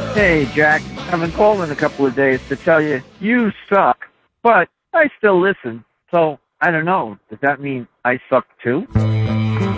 Hey, Jack. I've been calling a couple of days to tell you you suck, but I still listen. So, I don't know. Does that mean I suck too?